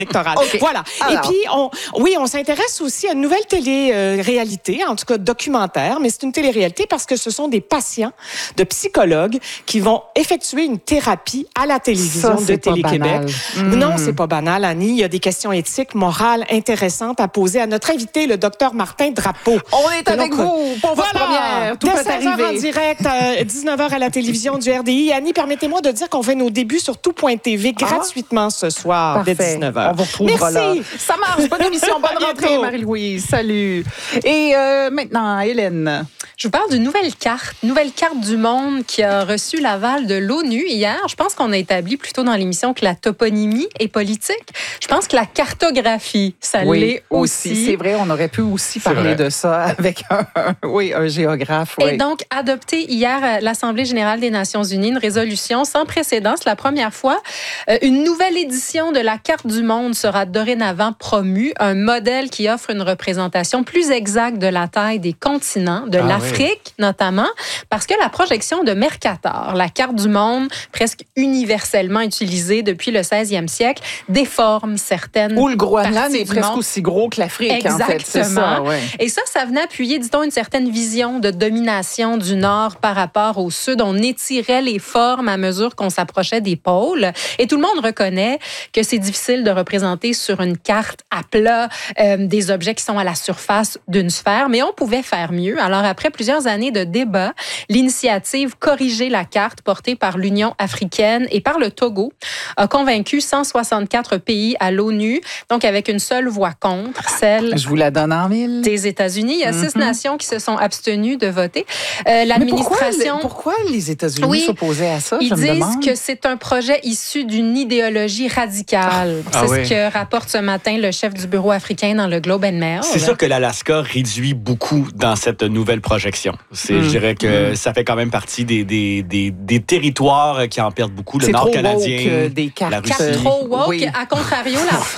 électorale. Okay. Voilà. Alors. Et puis, on s'intéresse aussi à une nouvelle télé-réalité, en tout cas documentaire, mais c'est une télé-réalité parce que ce sont des patients de psychologues qui vont effectuer une thérapie à la télévision de Télé-Québec. Non, c'est pas banal, Annie. Il y a des questions éthiques, morales, intéressantes à poser à notre invité, le docteur Martin Drapeau. On est avec vous pour votre première. Tout Dès peut 16h arriver. en direct, 19h à la télévision du RDI. Annie, permettez-moi de dire qu'on fait nos débuts sur tout.tv gratuitement ce soir, dès 19h. On vous retrouvera là. Merci. Ça marche. Bonne émission. Bonne rentrée, Marie-Louise. Salut. Et maintenant, Hélène. Je vous parle d'une nouvelle carte du monde qui a reçu l'aval de l'ONU hier. Je pense qu'on a établi plus tôt dans l'émission que la toponymie est politique. Je pense que la cartographie, ça l'est aussi. C'est vrai, on aurait pu aussi parler de ça avec un géographe. Et donc, adopté hier à l'Assemblée générale des Nations unies, une résolution sans précédent. C'est la première fois. Une nouvelle édition de la carte du monde sera dorénavant promue. Un modèle qui offre une représentation plus exacte de la taille des continents, de l'Afrique notamment, parce que la projection de Mercator, la carte du monde presque universellement utilisée depuis le 16e siècle, déforme certaines où le Groenland est presque monde. Aussi gros que l'Afrique, Exactement. En fait. C'est ça, ouais. Et ça venait appuyer, dit-on, une certaine vision de domination du Nord par rapport au Sud. On étirait les formes à mesure qu'on s'approchait des pôles. Et tout le monde reconnaît que c'est difficile de représenter sur une carte à plat des objets qui sont à la surface d'une sphère, mais on pouvait faire mieux. Alors, après plusieurs années de débats, l'initiative Corriger la carte, portée par l'Union africaine et par le Togo, a convaincu 164 pays à l'ONU, donc avec une seule voix contre, celle Je vous la donne en mille. des États-Unis. Il y a 6 nations qui se sont abstenues de voter. L'administration... Pourquoi les États-Unis s'opposaient à ça? Ils disent que c'est un projet issu d'une idéologie radicale. C'est ce que rapporte ce matin le chef du bureau africain dans le Globe and Mail. C'est sûr que l'Alaska réduit beaucoup dans cette nouvelle projection. Je dirais que ça fait quand même partie des territoires qui en perdent beaucoup. Le Nord canadien, la Russie. Trop woke. À contrario,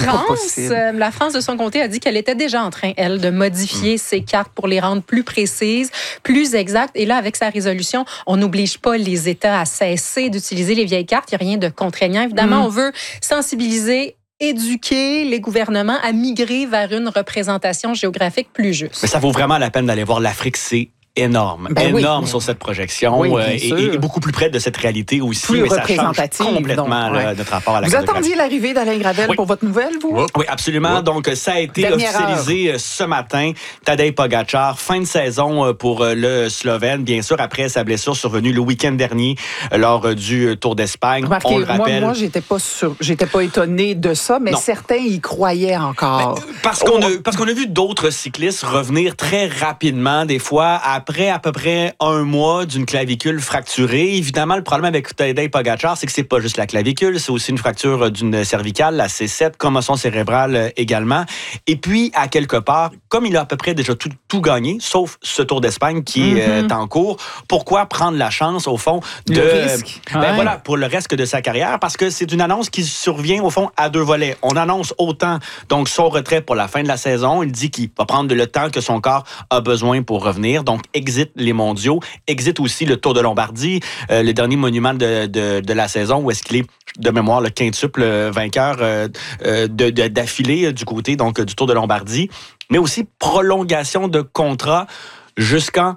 la France, de son côté, a dit qu'elle était déjà en train, elle, de modifier ses cartes pour les rendre plus précises, plus exactes. Et là, avec sa résolution, on n'oblige pas les États à cesser d'utiliser les vieilles cartes. Il n'y a rien de contraignant. Évidemment, on veut sensibiliser, éduquer les gouvernements à migrer vers une représentation géographique plus juste. Mais ça vaut vraiment la peine d'aller voir l'Afrique, c'est énorme, sur cette projection et beaucoup plus près de cette réalité aussi. Plus mais représentative. Ça change complètement notre rapport à la Vous attendiez l'arrivée d'Alain Gravel pour votre nouvelle, vous? Oui, absolument. Donc, ça a été officialisé ce matin. Tadej Pogačar, fin de saison pour le Slovène, bien sûr, après sa blessure survenue le week-end dernier lors du Tour d'Espagne. Remarquez, on le rappelle. Moi, j'étais pas étonné de ça, mais certains y croyaient encore. Parce qu'on a vu d'autres cyclistes revenir très rapidement, des fois, après à peu près un mois d'une clavicule fracturée. Évidemment, le problème avec Tadej Pogačar, c'est que c'est pas juste la clavicule, c'est aussi une fracture d'une cervicale, la C7, commotion cérébrale également. Et puis, à quelque part, comme il a à peu près déjà tout gagné, sauf ce Tour d'Espagne qui est en cours, pourquoi prendre la chance, au fond, de... Le risque. Voilà, pour le reste de sa carrière, parce que c'est une annonce qui survient, au fond, à 2 volets. On annonce autant, donc, son retrait pour la fin de la saison. Il dit qu'il va prendre le temps que son corps a besoin pour revenir. Donc, exit les mondiaux, exit aussi le Tour de Lombardie, le dernier monument de la saison, où est-ce qu'il est, de mémoire, le quintuple vainqueur d'affilée du côté donc du Tour de Lombardie, mais aussi prolongation de contrat jusqu'en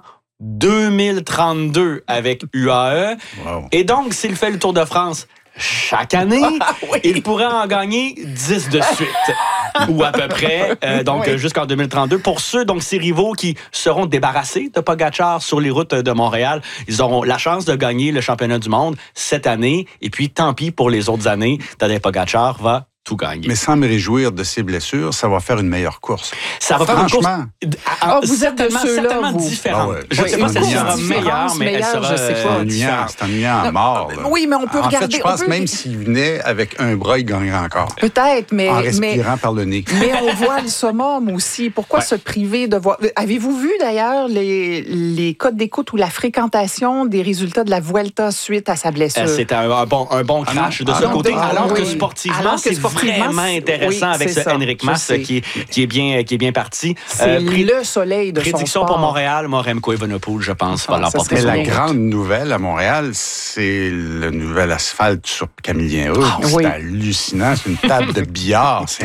2032 avec UAE. Wow. Et donc, s'il fait le Tour de France chaque année, il pourrait en gagner 10 de suite. Ou à peu près, jusqu'en 2032. Pour ceux, donc, ces rivaux qui seront débarrassés de Pogačar sur les routes de Montréal, ils auront la chance de gagner le championnat du monde cette année. Et puis, tant pis pour les autres années, Tadej Pogačar va tout gagner. Mais sans me réjouir de ces blessures, ça va faire une meilleure course. Ça va faire une course. Vous êtes de ceux-là, certainement vous. différente. Je ne sais pas si elle sera meilleure, mais elle sera c'est ennuyant à mort. Là. Oui, mais on peut regarder... En fait, je pense même s'il venait avec un bras, il gagnerait encore. Peut-être, mais... En respirant par le nez. Mais on voit le summum aussi. Pourquoi se priver de voir... Avez-vous vu, d'ailleurs, les codes d'écoute ou la fréquentation des résultats de la Vuelta suite à sa blessure? C'est un bon crash de ce côté, alors que sportivement, c'est vraiment intéressant avec ce Henrik Mas qui est bien parti. C'est le soleil de son sport. Prédiction pour Montréal, Remco Evenepoel, je pense, va l'emporter. Mais la grande nouvelle à Montréal, c'est le nouvel asphalte sur Camillien Hood. C'est hallucinant, c'est une table de billard, c'est